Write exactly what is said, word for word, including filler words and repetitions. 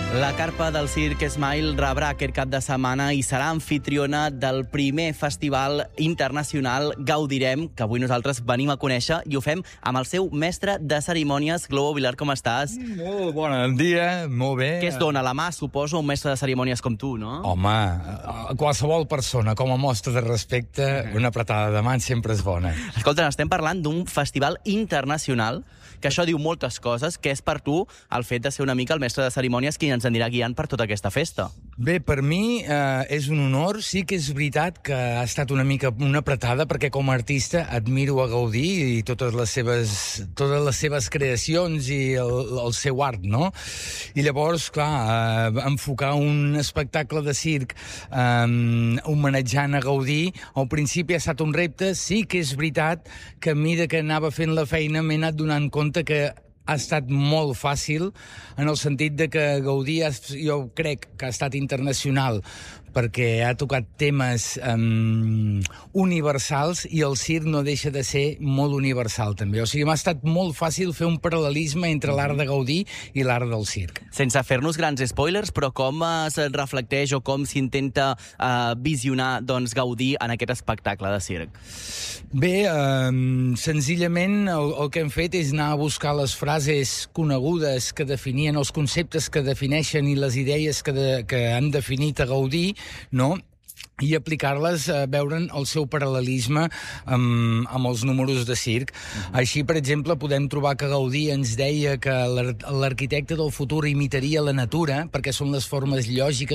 La carpa del Circ Smile rebrà aquest cap de setmana i serà anfitriona del primer festival internacional Gaudirem, que avui nosaltres venim a conèixer i ho fem amb el seu mestre de cerimònies. Globo Vilar, com estàs? Molt bon dia, molt bé. Què es dona la mà, suposo, un mestre de cerimònies com tu, no? Home, a qualsevol persona, com a mostra de respecte, una apretada de mans sempre és bona. Escolta, estem parlant d'un festival internacional, que això diu moltes coses, que és per tu el fet de ser una mica el mestre de cerimònies qui ens anirà guiant per tota aquesta festa. Bé, per mi eh, és un honor. Sí que és veritat que ha estat una mica una apretada, perquè com a artista admiro a Gaudí i totes les seves, totes les seves creacions i el, el seu art, no? I llavors, clar, eh, enfocar un espectacle de circ eh, homenatjant a Gaudí, al principi ha estat un repte. Sí que és veritat que a mesura que anava fent la feina m'he anat donant compte que ha estat molt fàcil, en el sentit de que Gaudí, jo crec que ha estat internacional, perquè ha tocat temes um, universals, i el circ no deixa de ser molt universal, també. O sigui, m'ha estat molt fàcil fer un paral·lelisme entre l'art de Gaudí i l'art del circ. Sense fer-nos grans spoilers, però com es reflecteix o com s'intenta uh, visionar doncs, Gaudí en aquest espectacle de circ? Bé, um, senzillament el, el que hem fet és anar a buscar les frases conegudes que definien els conceptes que defineixen i les idees que, de, que han definit a Gaudí, no?, i aplicar-les, a veure'n el seu paral·lelisme amb, amb els números de circ. Uh-huh. Així, per exemple, podem trobar que Gaudí ens deia que l'arquitecte del futur imitaria la natura, perquè són les formes lògiques